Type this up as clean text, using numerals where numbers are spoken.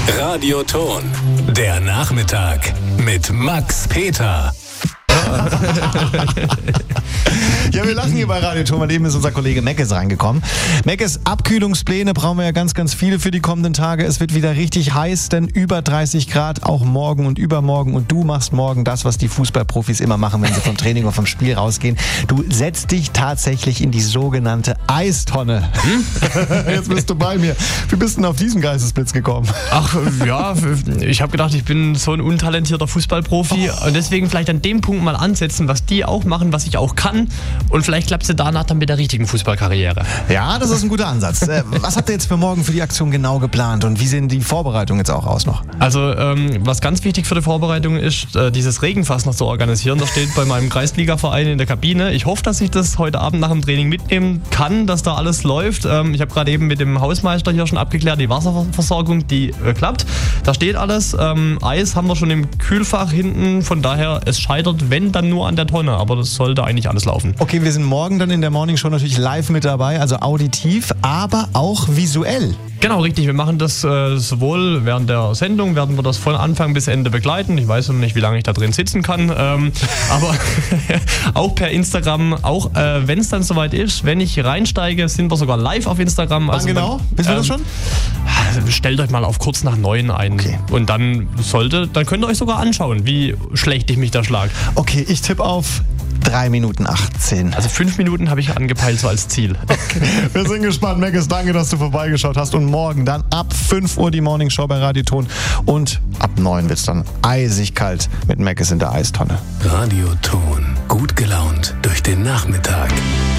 Radioton. Der Nachmittag mit Max Peter. Ja, wir lachen hier bei Radioton, weil eben ist unser Kollege Meckes reingekommen. Meckes, Abkühlungspläne brauchen wir ja ganz, ganz viele für die kommenden Tage. Es wird wieder richtig heiß, denn über 30 Grad, auch morgen und übermorgen. Und du machst morgen das, was die Fußballprofis immer machen, wenn sie vom Training oder vom Spiel rausgehen. Du setzt dich tatsächlich in die sogenannte Eistonne. Jetzt bist du bei mir. Wie bist du denn auf diesen Geistesblitz gekommen? Ach ja, ich habe gedacht, ich bin so ein untalentierter Fußballprofi und deswegen vielleicht an dem Punkt mal ansetzen, was die auch machen, was ich auch kann, und vielleicht klappt es danach dann mit der richtigen Fußballkarriere. Ja, das ist ein guter Ansatz. Was habt ihr jetzt für morgen für die Aktion genau geplant und wie sehen die Vorbereitungen jetzt auch aus noch? Also was ganz wichtig für die Vorbereitung ist, dieses Regenfass noch zu organisieren. Das steht bei meinem Kreisligaverein in der Kabine. Ich hoffe, dass ich das heute Abend nach dem Training mitnehmen kann, dass da alles läuft. Ich habe gerade eben mit dem Hausmeister hier schon abgeklärt, die Wasserversorgung, die klappt. Da steht alles. Eis haben wir schon im Kühlfach hinten, von daher, es scheitert, wenn dann nur an der Tonne, aber das sollte eigentlich alles laufen. Okay, wir sind morgen dann in der Morning Show natürlich live mit dabei, also auditiv, aber auch visuell. Genau, richtig. Wir machen das sowohl während der Sendung, werden wir das von Anfang bis Ende begleiten. Ich weiß noch nicht, wie lange ich da drin sitzen kann, aber auch per Instagram, auch wenn es dann soweit ist, wenn ich reinsteige, sind wir sogar live auf Instagram. Also genau? Wissen wir das schon? Stellt euch mal auf kurz nach 9 ein. Okay. Und dann könnt ihr euch sogar anschauen, wie schlecht ich mich da schlage. Okay, ich tippe auf 3 Minuten 18. Also 5 Minuten habe ich angepeilt so als Ziel. Okay. Wir sind gespannt. Meckes, danke, dass du vorbeigeschaut hast. Und morgen dann ab 5 Uhr die Morning Show bei Radioton. Und ab 9 wird es dann eisig kalt mit Meckes in der Eistonne. Radioton. Gut gelaunt durch den Nachmittag.